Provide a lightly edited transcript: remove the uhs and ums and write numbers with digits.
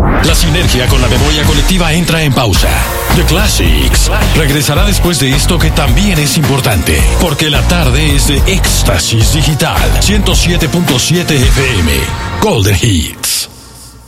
La sinergia con la memoria colectiva entra en pausa. The Classics regresará después de esto que también es importante, porque la tarde es de Éxtasis Digital 107.7 FM Golden Hit.